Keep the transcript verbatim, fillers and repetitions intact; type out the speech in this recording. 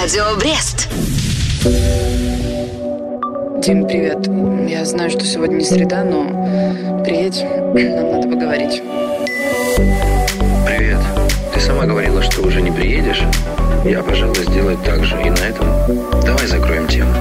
Радио Брест. Дим, привет. Я знаю, что сегодня не среда, но приедь, нам надо поговорить. Привет. Ты сама говорила, что уже не приедешь. Я, пожалуй, сделаю так же. И на этом давай закроем тему.